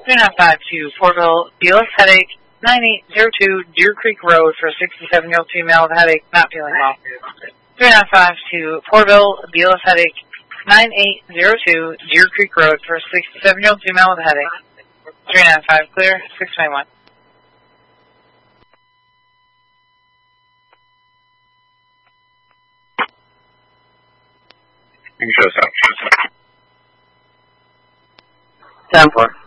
3952 Portville, BLS headache, 9802 Deer Creek Road for a 67-year-old female with headache, not feeling well. 3952 Portville, BLS headache, 9802 Deer Creek Road for a 67-year-old female with headache. 395 clear, 621. You can show us out. 10-4.